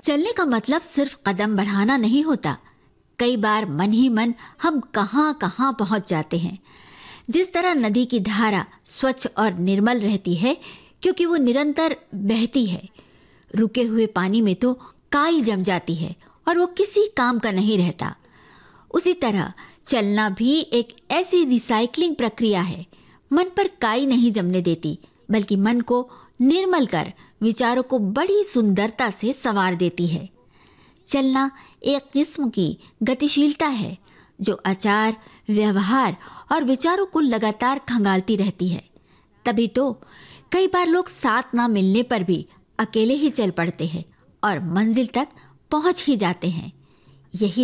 चलने का मतलब सिर्फ कदम बढ़ाना नहीं होता। कई बार मन ही मन हम कहाँ कहाँ पहुँच जाते हैं। जिस तरह नदी की धारा स्वच्छ और निर्मल रहती है क्योंकि वो निरंतर बहती है, रुके हुए पानी में तो काई जम जाती है और वो किसी काम का नहीं रहता। उसी तरह चलना भी एक ऐसी रिसाइकलिंग प्रक्रिया है। मन पर काई नहीं जमने देती, बल्कि मन को निर्मल कर विचारों को बड़ी सुंदरता से संवार देती है। चलना एक किस्म की गतिशीलता है जो आचार, व्यवहार और विचारों को लगातार खंगालती रहती है। तभी तो कई बार लोग साथ ना मिलने पर भी अकेले ही चल पड़ते हैं और मंजिल तक पहुंच ही जाते हैं। यही